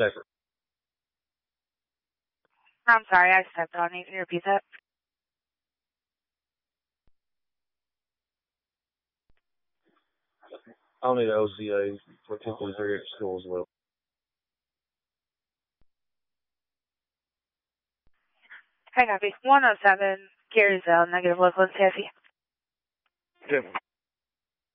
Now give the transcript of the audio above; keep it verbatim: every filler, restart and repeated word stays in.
separate. I'm sorry, I stepped on you. Can you repeat that? I'll need an O C A for two forty-three at school as well. Hi, copy. one oh seven, Garyville, negative local, Sassy. Definitely.